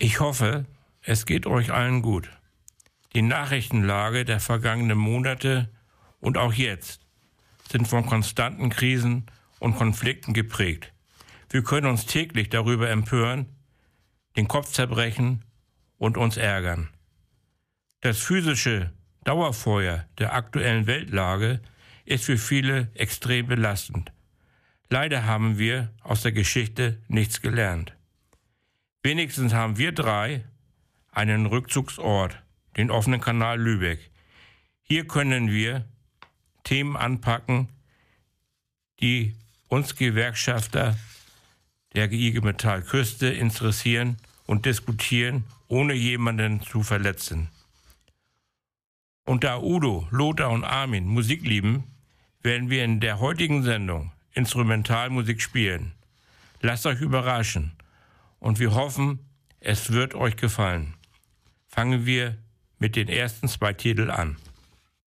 Ich hoffe, es geht euch allen gut. Die Nachrichtenlage der vergangenen Monate und auch jetzt sind von konstanten Krisen und Konflikten geprägt. Wir können uns täglich darüber empören, den Kopf zerbrechen und uns ärgern. Das physische Dauerfeuer der aktuellen Weltlage ist für viele extrem belastend. Leider haben wir aus der Geschichte nichts gelernt. Wenigstens haben wir drei einen Rückzugsort, den offenen Kanal Lübeck. Hier können wir Themen anpacken, die uns Gewerkschafter der IG Metall Küste interessieren und diskutieren, ohne jemanden zu verletzen. Und da Udo, Lothar und Armin Musik lieben, werden wir in der heutigen Sendung Instrumentalmusik spielen. Lasst euch überraschen und wir hoffen, es wird euch gefallen. Fangen wir mit den ersten 2 Titeln an.